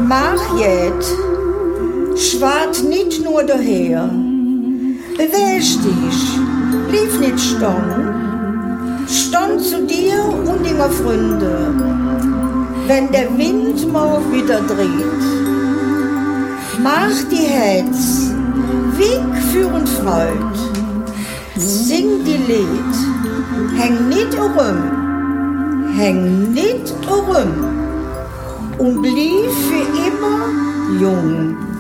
Mach jet, schwart nicht nur daher. Beweg dich, blieb nicht stehen. Stand zu dir und deiner Freunde, wenn der Wind mal wieder dreht. Mach die Herz, weg für und Freud. Sing die Lied, häng nicht rum und blieb für immer jung.